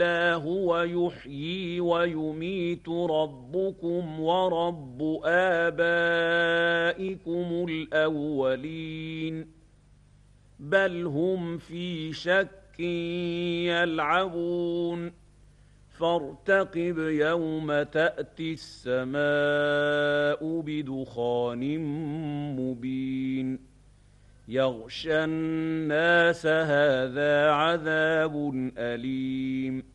هو يحيي ويميت ربكم ورب آبائكم الأولين بل هم في شك يلعبون فارتقب يوم تأتي السماء بدخان مبين يغشى الناس هذا عذاب أليم